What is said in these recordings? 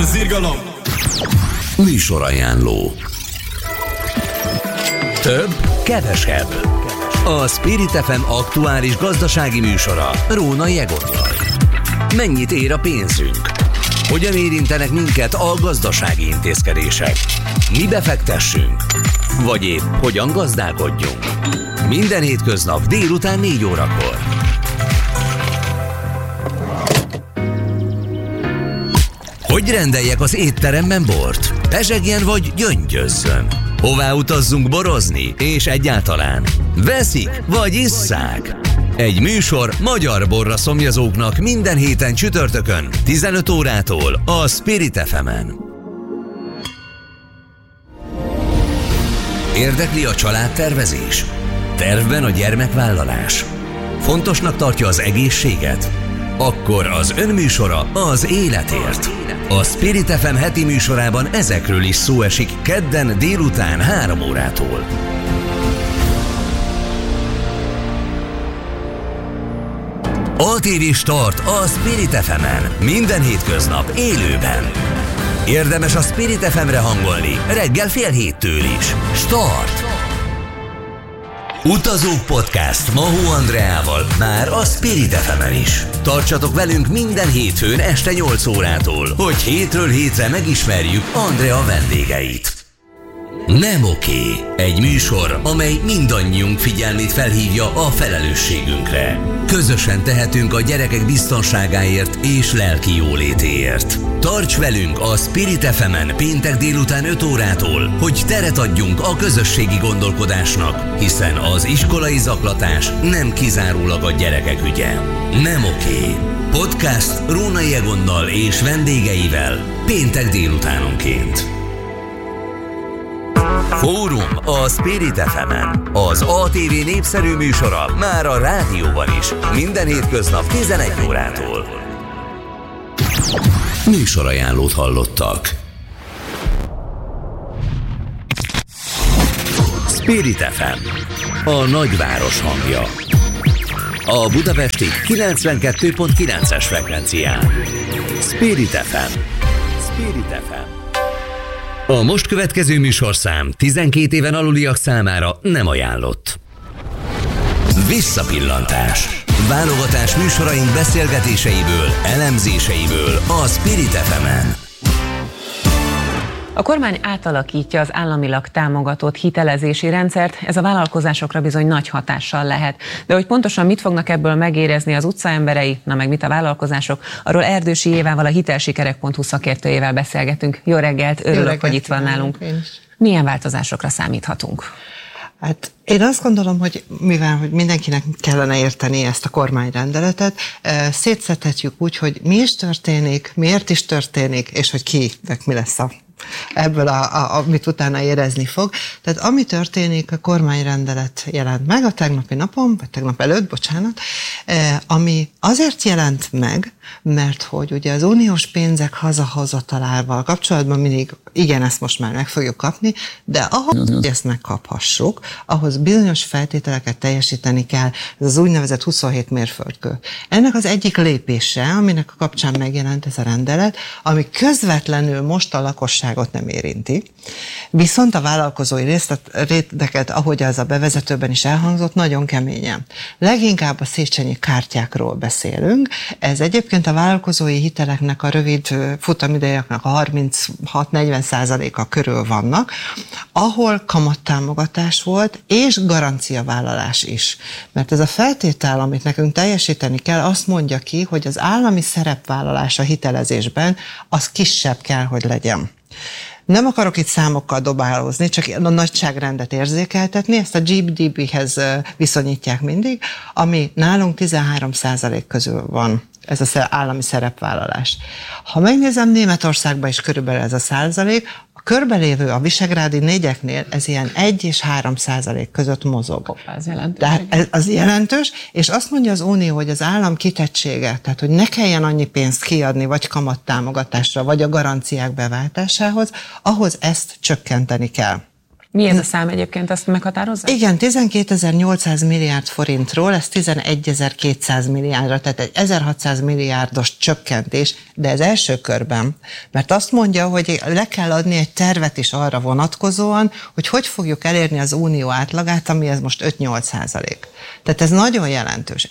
Zirgalom! Műsorajánló. Több, kevesebb. A Spirit FM aktuális gazdasági műsora Rónai Egonnal. Mennyit ér a pénzünk? Hogyan érintenek minket a gazdasági intézkedések? Mi befektessünk? Vagy épp hogyan gazdálkodjunk? Minden hétköznap délután 4 órakor. Hogy rendeljek az étteremben bort? Pezsegjen vagy gyöngyözzön? Hová utazzunk borozni? És egyáltalán veszik vagy isszák? Egy műsor magyar borra szomjazóknak minden héten csütörtökön 15 órától a Spirit FM-en. Érdekli a családtervezés? Tervben a gyermekvállalás? Fontosnak tartja az egészséget? Akkor az önműsora az életért. A Spirit FM heti műsorában ezekről is szó esik kedden délután 3 órától. ATV Start a Spirit FM-en. Minden hétköznap élőben. Érdemes a Spirit FM-re hangolni reggel 6:30 is. Start! Utazók Podcast Mahó Andreával már a Spirit FM-en is. Tartsatok velünk minden hétfőn este 8 órától, hogy hétről hétre megismerjük Andrea vendégeit. Nem oké. Egy műsor, amely mindannyiunk figyelmét felhívja a felelősségünkre. Közösen tehetünk a gyerekek biztonságáért és lelki jólétéért. Tarts velünk a Spirit FM-en péntek délután 5 órától, hogy teret adjunk a közösségi gondolkodásnak, hiszen az iskolai zaklatás nem kizárólag a gyerekek ügye. Nem oké. Podcast Rónai Egonnal és vendégeivel péntek délutánonként. Fórum a Spirit FM-en. Az ATV népszerű műsora már a rádióban is. Minden hétköznap 11 órától. Műsorajánlót hallottak. Spirit FM, a nagyváros hangja. A budapesti 92.9-es frekvencián. Spirit FM. Spirit FM. A most következő műsorszám 12 éven aluliak számára nem ajánlott. Visszapillantás. Válogatás műsoraink beszélgetéseiből, elemzéseiből a Spirit FM-en. A kormány átalakítja az államilag támogatott hitelezési rendszert, ez a vállalkozásokra bizony nagy hatással lehet. De hogy pontosan mit fognak ebből megérezni az utcaemberei, na meg mit a vállalkozások, arról Erdősi Évával, a hitelsikerek.hu szakértőjével beszélgetünk. Jó reggelt, örülök, hogy itt van nálunk. Milyen változásokra számíthatunk? Hát én azt gondolom, hogy mivel hogy mindenkinek kellene érteni ezt a kormányrendeletet, szétszedhetjük úgy, hogy mi is történik, miért is történik, és hogy kinek mi lesz ebből, amit utána érezni fog. Tehát ami történik, a kormányrendelet jelent meg a tegnapi napon, vagy tegnap előtt, bocsánat, ami azért jelent meg, mert hogy ugye az uniós pénzek hazahozatalával kapcsolatban mindig, igen, ezt most már meg fogjuk kapni, de ahhoz, hogy ezt megkaphassuk, ahhoz bizonyos feltételeket teljesíteni kell, ez az úgynevezett 27 mérföldkő. Ennek az egyik lépése, aminek a kapcsán megjelent ez a rendelet, ami közvetlenül most a lakosságot nem érinti, viszont a vállalkozói rétegeket, ahogy az a bevezetőben is elhangzott, nagyon keményen. Leginkább a Széchenyi kártyákról beszélünk, ez egyébként a vállalkozói hiteleknek a rövid futamidejeknek a 36-40%-a körül vannak, ahol kamattámogatás volt, és garanciavállalás is. Mert ez a feltétel, amit nekünk teljesíteni kell, azt mondja ki, hogy az állami szerepvállalás a hitelezésben az kisebb kell, hogy legyen. Nem akarok itt számokkal dobálózni, csak a nagyságrendet érzékeltetni, ezt a GDP-hez viszonyítják mindig, ami nálunk 13% közül van. Ez az állami szerepvállalás. Ha megnézem, Németországban is körülbelül ez a százalék, a körbelévő a visegrádi négyeknél ez ilyen 1 és 3% között mozog. Hoppá, ez jelentős. Tehát az jelentős, és azt mondja az Unió, hogy az állam kitettsége, tehát hogy ne kelljen annyi pénzt kiadni, vagy kamattámogatásra, vagy a garanciák beváltásához, ahhoz ezt csökkenteni kell. Mi ez a szám egyébként, azt meghatározza? Igen, 12.800 milliárd forintról, ez 11.200 milliárdra, tehát egy 1.600 milliárdos csökkentés, de ez első körben, mert azt mondja, hogy le kell adni egy tervet is arra vonatkozóan, hogy fogjuk elérni az unió átlagát, ami ez most 5-8%. Tehát ez nagyon jelentős.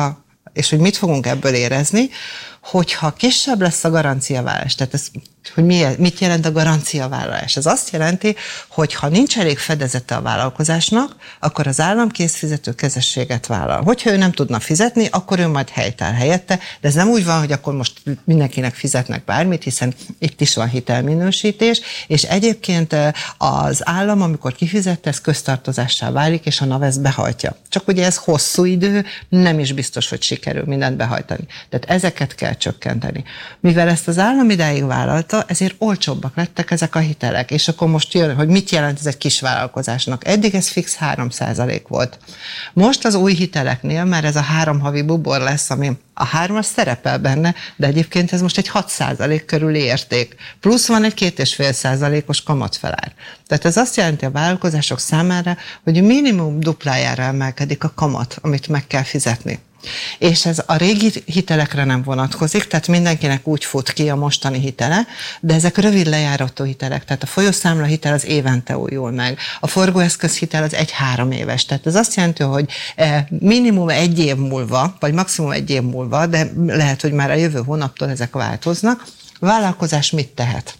És hogy mit fogunk ebből érezni, hogyha kisebb lesz a garanciavállalás, tehát ez, hogy mit jelent a garanciavállalás? Ez azt jelenti, hogy ha nincs elég fedezete a vállalkozásnak, akkor az állam készfizető kezességet vállal. Hogyha ő nem tudna fizetni, akkor ő majd helytáll helyette, de ez nem úgy van, hogy akkor most mindenkinek fizetnek bármit, hiszen itt is van hitelminősítés, és egyébként az állam, amikor kifizette, ez köztartozássá válik, és a NAV ezt behajtja. Csak ugye ez hosszú idő, nem is biztos, hogy sikerül mindent behajtani. Tehát ezeket kell csökkenteni. Mivel ezt az állam idáig vállalta, ezért olcsóbbak lettek ezek a hitelek. És akkor most jön, hogy mit jelent ez egy kis vállalkozásnak. Eddig ez fix 3% volt. Most az új hiteleknél már ez a 3 havi bubor lesz, ami a 3-as szerepel benne, de egyébként ez most egy 6% körüli érték. Plusz van egy 2,5%-os kamatfelár. Tehát ez azt jelenti a vállalkozások számára, hogy minimum duplájára emelkedik a kamat, amit meg kell fizetni. És ez a régi hitelekre nem vonatkozik, tehát mindenkinek úgy fut ki a mostani hitele, de ezek rövid lejáratú hitelek, tehát a folyószámla hitel az évente újul meg, a forgóeszköz hitel az 1-3 éves, tehát ez azt jelenti, hogy minimum 1 év múlva, vagy maximum 1 év múlva, de lehet, hogy már a jövő hónaptól ezek változnak, a vállalkozás mit tehet?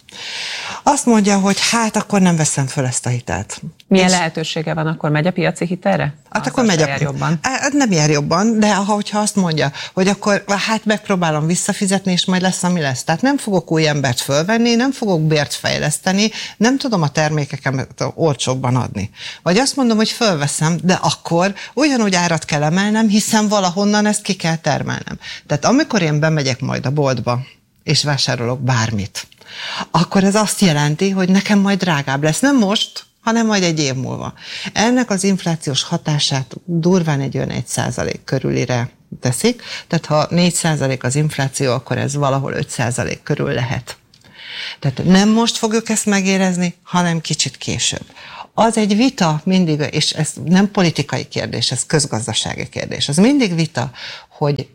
Azt mondja, hogy hát akkor nem veszem föl ezt a hitelt. Milyen lehetősége van, akkor megy a piaci hitelre? Hát akkor megy jár jobban. Nem jár jobban, de hogyha azt mondja, hogy akkor hát megpróbálom visszafizetni, és majd lesz, ami lesz. Tehát nem fogok új embert fölvenni, nem fogok bért fejleszteni, nem tudom a termékeket olcsóbban adni. Vagy azt mondom, hogy fölveszem, de akkor ugyanúgy árat kell emelnem, hiszen valahonnan ezt ki kell termelnem. Tehát amikor én bemegyek majd a boltba, és vásárolok bármit, akkor ez azt jelenti, hogy nekem majd drágább lesz. Nem most, hanem majd 1 év múlva. Ennek az inflációs hatását durván egy olyan 1% körülire teszik, tehát ha 4% az infláció, akkor ez valahol 5% körül lehet. Tehát nem most fogjuk ezt megérezni, hanem kicsit később. Az egy vita mindig, és ez nem politikai kérdés, ez közgazdasági kérdés. Az mindig vita, hogy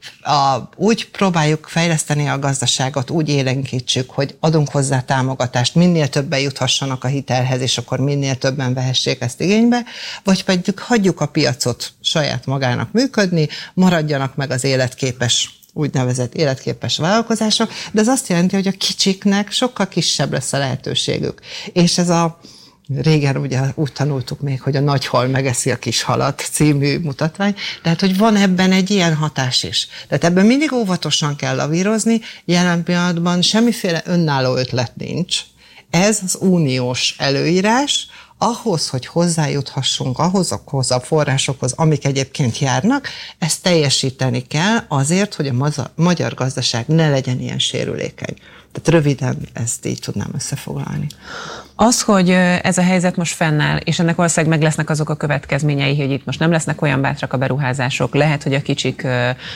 úgy próbáljuk fejleszteni a gazdaságot, úgy élénkítsük, hogy adunk hozzá támogatást, minél többen juthassanak a hitelhez, és akkor minél többen vehessék ezt igénybe, vagy pedig hagyjuk a piacot saját magának működni, maradjanak meg az úgynevezett életképes vállalkozások, de ez azt jelenti, hogy a kicsiknek sokkal kisebb lesz a lehetőségük. És ez régen ugye úgy tanultuk még, hogy a nagy hal megeszi a kis halat című mutatvány, tehát hogy van ebben egy ilyen hatás is. Tehát ebben mindig óvatosan kell lavírozni, jelen pillanatban semmiféle önálló ötlet nincs. Ez az uniós előírás, ahhoz, hogy hozzájuthassunk ahhoz a forrásokhoz, amik egyébként járnak, ezt teljesíteni kell azért, hogy a magyar gazdaság ne legyen ilyen sérülékeny. Tehát röviden ezt így tudnám összefoglalni. Az, hogy ez a helyzet most fennáll, és ennek valószínűleg meg lesznek azok a következményei, hogy itt most nem lesznek olyan bátrak a beruházások, lehet, hogy a kicsik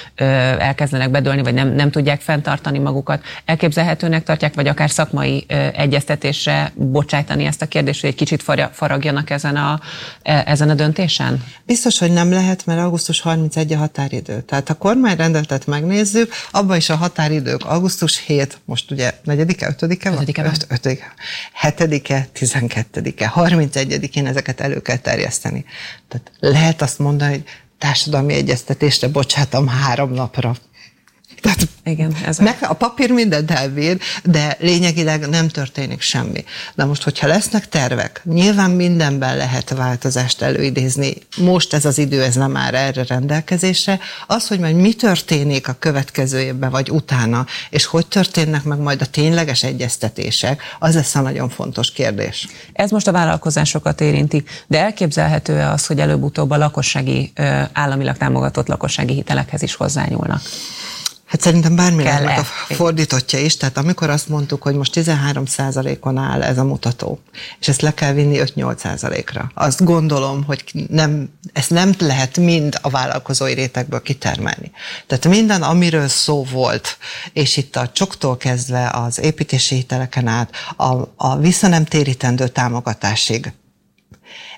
elkezdenek bedőlni, vagy nem tudják fenntartani magukat. Elképzelhetőnek tartják, vagy akár szakmai egyeztetésre bocsájtani ezt a kérdést, hogy egy kicsit faragjanak ezen a döntésen? Biztos, hogy nem lehet, mert augusztus 31 a határidő. Tehát a kormányrendeletet megnézzük, abban is a határidők augusztus 7, most ugye 4-e, 5-e? 7-e, 12-e, 31-én ezeket elő kell terjeszteni. Tehát lehet azt mondani, hogy társadalmi egyeztetésre bocsátom 3 napra. Tehát igen, a papír mindent elbír, de lényegileg nem történik semmi. Na most, hogyha lesznek tervek, nyilván mindenben lehet változást előidézni. Most ez az idő, ez nem áll erre rendelkezésre. Az, hogy majd mi történik a következő évben, vagy utána, és hogy történnek meg majd a tényleges egyeztetések, az lesz a nagyon fontos kérdés. Ez most a vállalkozásokat érinti, de elképzelhető-e az, hogy előbb-utóbb a államilag támogatott lakossági hitelekhez is hozzányúlnak? Hát szerintem bármilyen a fordítottja is, tehát amikor azt mondtuk, hogy most 13%-on áll ez a mutató, és ezt le kell vinni 5-8%-ra, azt gondolom, hogy ezt nem lehet mind a vállalkozói rétegből kitermelni. Tehát minden, amiről szó volt, és itt a csoktól kezdve az építési hiteleken át, a visszanemtérítendő támogatásig,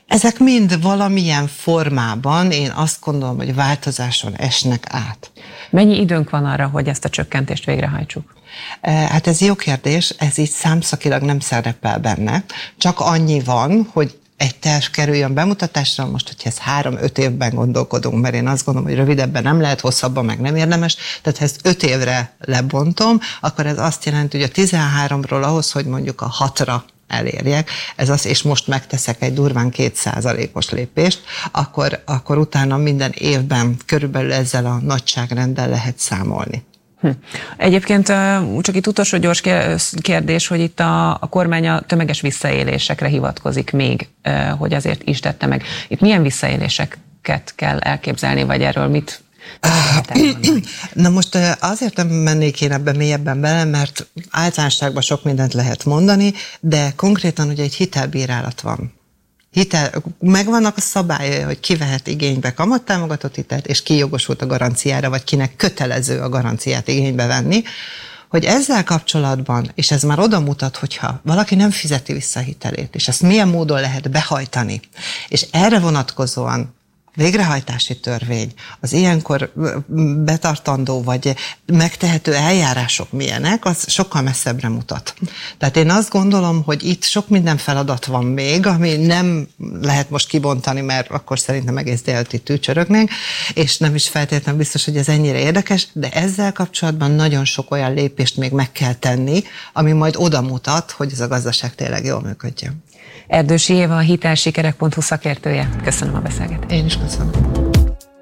Ezek mind valamilyen formában, én azt gondolom, hogy változáson esnek át. Mennyi időnk van arra, hogy ezt a csökkentést végrehajtsuk? Hát ez jó kérdés, ez így számszakilag nem szerepel benne. Csak annyi van, hogy egy terv kerüljön bemutatásra, most, hogyha ezt 3-5 évben gondolkodunk, mert én azt gondolom, hogy rövidebben nem lehet, hosszabban meg nem érdemes, tehát ha ezt 5 évre lebontom, akkor ez azt jelenti, hogy a 13-ról ahhoz, hogy mondjuk a 6-ra elérjek, ez az, és most megteszek egy durván 2%-os lépést, akkor utána minden évben körülbelül ezzel a nagyságrenddel lehet számolni. Egyébként csak itt utolsó gyors kérdés, hogy itt a kormány a tömeges visszaélésekre hivatkozik még, hogy azért is tette meg. Itt milyen visszaéléseket kell elképzelni, vagy erről mit? Na most azért nem mennék én ebben mélyebben bele, mert általánosságban sok mindent lehet mondani, de konkrétan ugye egy hitelbírálat van. Megvannak a szabályai, hogy ki vehet igénybe kamattámogatott hitelt, és ki jogosult a garanciára, vagy kinek kötelező a garanciát igénybe venni, hogy ezzel kapcsolatban, és ez már oda mutat, hogyha valaki nem fizeti vissza a hitelét, és ezt milyen módon lehet behajtani, és erre vonatkozóan végrehajtási törvény, az ilyenkor betartandó vagy megtehető eljárások milyenek, az sokkal messzebbre mutat. Tehát én azt gondolom, hogy itt sok minden feladat van még, ami nem lehet most kibontani, mert akkor szerintem egész délután itt tűcsörögnénk, és nem is feltétlenül biztos, hogy ez ennyire érdekes, de ezzel kapcsolatban nagyon sok olyan lépést még meg kell tenni, ami majd oda mutat, hogy ez a gazdaság tényleg jól működjön. Erdősi Éva, a hitelsikerek.hu szakértője. Köszönöm a beszélgetést. Én is köszönöm.